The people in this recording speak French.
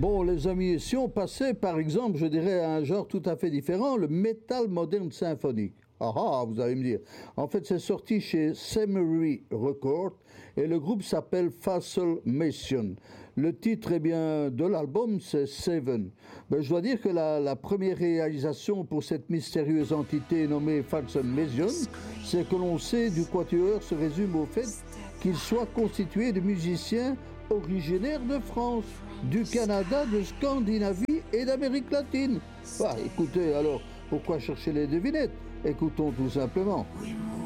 Bon, les amis, si on passait, par exemple, je dirais à un genre tout à fait différent, le métal moderne symphonique. Ah ah, vous allez me dire. En fait, c'est sorti chez Semery Records et le groupe s'appelle Fossil Mission. Le titre, eh bien, de l'album, c'est Seven. Ben, je dois dire que la première réalisation pour cette mystérieuse entité nommée Fossil Mission, c'est que l'on sait du quatuor se résume au fait qu'il soit constitué de musiciens originaires de France, du Canada, de Scandinavie et d'Amérique latine. Bah, écoutez, alors, pourquoi chercher les devinettes? Écoutons tout simplement.